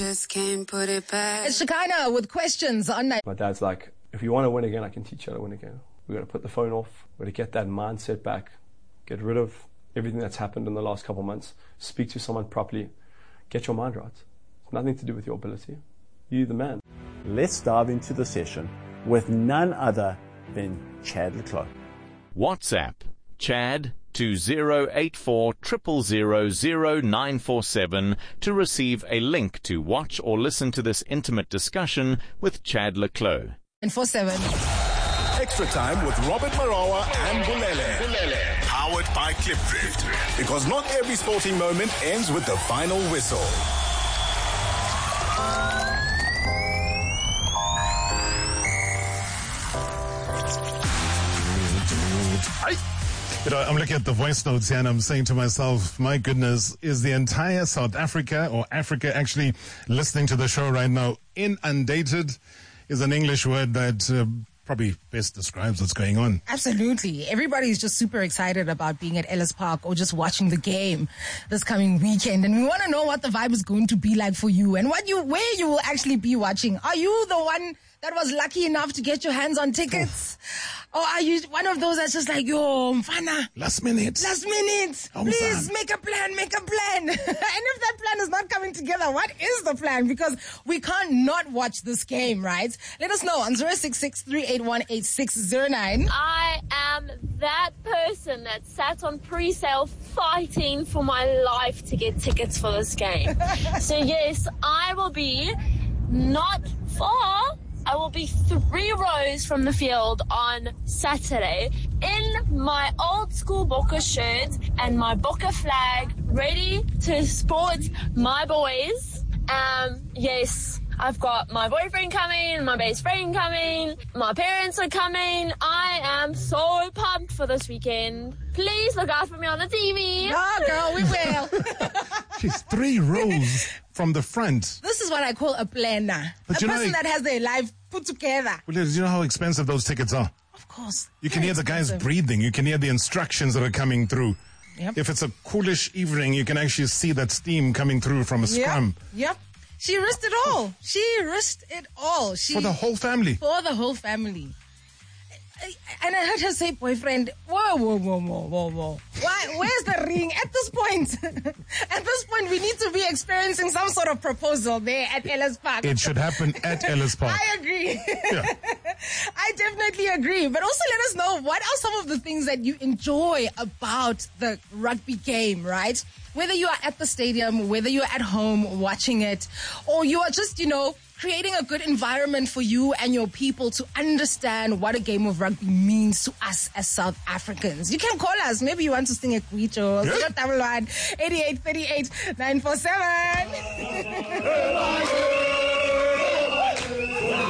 Just can't put it back. It's Shekinah with questions on night. My dad's like, if you want to win again, I can teach you how to win again. We've got to put the phone off. We've got to get that mindset back. Get rid of everything that's happened in the last couple of months. Speak to someone properly. Get your mind right. It's nothing to do with your ability. You're the man. Let's dive into the session with none other than Chad le Clos. WhatsApp Chad 2084 000 947 to receive a link to watch or listen to this intimate discussion with Chad le Clos. 947. Extra time with Robert Marawa and Bulele. Powered by Clipdrift. Because not every sporting moment ends with the final whistle. You know, I'm looking at the voice notes here and I'm saying to myself, my goodness, is the entire South Africa or Africa actually listening to the show right now? Inundated is an English word that probably best describes what's going on. Absolutely. Everybody's just super excited about being at Ellis Park or just watching the game this coming weekend. And we want to know what the vibe is going to be like for you and where you will actually be watching. Are you the one that was lucky enough to get your hands on tickets? Or are you one of those that's just like, yo, mfana? Last minute. Please make a plan. And if that plan is not coming together, what is the plan? Because we can't not watch this game, right? Let us know on 066-381-8609. I am that person that sat on pre-sale fighting for my life to get tickets for this game. So yes, I will be not far. I will be 3 rows from the field on Saturday in my old school Bokke shirt and my Bokke flag, ready to support my boys. Yes, I've got my boyfriend coming, my best friend coming, my parents are coming. I am so pumped for this weekend. Please look out for me on the TV. Oh, girl, we will. She's 3 rows from the front. This is what I call a planner. But a person that has their life put together. Well, do you know how expensive those tickets are? Of course. You can hear the guys breathing. You can hear the instructions that are coming through. Yep. If it's a coolish evening, you can actually see that steam coming through from a scrum. Yep. She risked it all. For the whole family. And I heard her say, boyfriend, whoa. Why? Where's the ring? At this point, we need to be experiencing some sort of proposal there at Ellis Park. It should happen at Ellis Park. I agree. Yeah. I definitely agree. But also let us know, what are some of the things that you enjoy about the rugby game, right? Whether you are at the stadium, whether you're at home watching it, or you are just, creating a good environment for you and your people to understand what a game of rugby means to us as South Africans. You can call us. Maybe you want to sing a Guicho. 011-8838-947.